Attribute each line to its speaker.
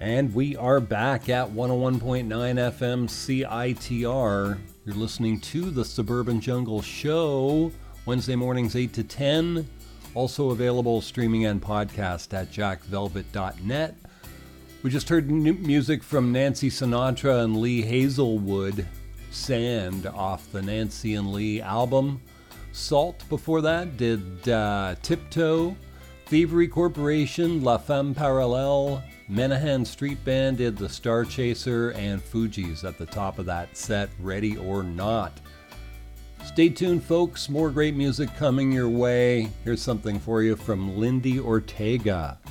Speaker 1: And we are back at 101.9 FM CITR. You're listening to the Suburban Jungle Show, Wednesday mornings 8 to 10. Also available streaming and podcast at jackvelvet.net. We just heard music from Nancy Sinatra and Lee Hazelwood, Sand, off the Nancy and Lee album. Salt before that did Tiptoe. Thievery Corporation, La Femme Parallele, Menahan Street Band did The Star Chaser, and Fugees at the top of that set, Ready or Not. Stay tuned, folks. More great music coming your way. Here's something for you from Lindy Ortega.